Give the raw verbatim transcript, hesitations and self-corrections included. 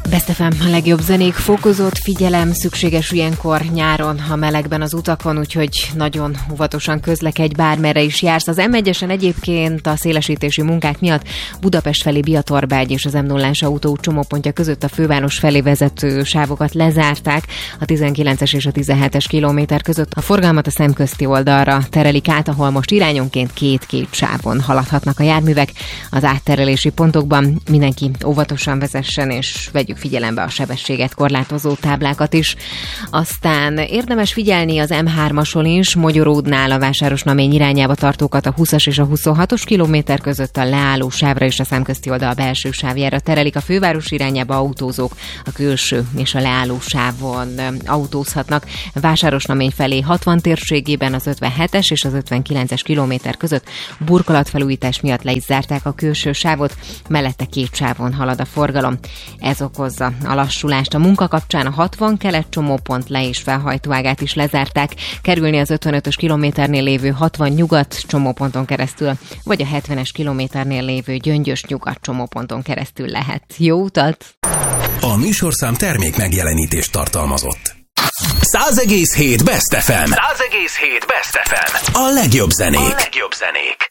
Best ef em, a legjobb zenék, fokozott figyelem szükséges ilyenkor nyáron, a melegben az utakon, úgyhogy nagyon óvatosan közlekedj, bármerre is jársz. Az em egyesen egyébként a szélesítési munkák miatt Budapest felé Biatorbágy és az em nullás autóút csomópontja között a főváros felé vezető sávokat lezárták. A tizenkilences és a tizenhetes kilométer között a forgalmat a szemközti oldalra terelik át, ahol most irányonként két-két sávon haladhatnak a járművek. Az átterelési pontokban mindenki óvatosan vezessen, és vegyük figyelembe a sebességet korlátozó táblákat is. Aztán érdemes figyelni az em hármason is, Mogyoródnál a Vásárosnamény irányába tartókat a húszas és a huszonhatos kilométer között a leálló sávra és a szemközti oldal belső sávjára terelik. A főváros irányába autózók a külső és a leálló sávon autózhatnak. Vásárosnamény felé hatvan térségében az ötvenhetes és az ötvenkilences kilométer között burkolatfelújítás miatt le is zárták a külső sávot, mellette két sávon halad a forgalom. Ez okozza a lassulást. A munka kapcsán a hatvan kelet csomópont le- és felhajtóágát is lezárták. Kerülni az ötvenötös kilométernél lévő hatvan nyugat csomóponton keresztül, vagy a hetvenes kilométernél lévő Gyöngyös nyugat csomóponton keresztül lehet. Jó utat! A műsorszám termék megjelenítést tartalmazott. száz egész hét Best ef em. száz egész hét Best ef em. A legjobb zenék. A legjobb zenék.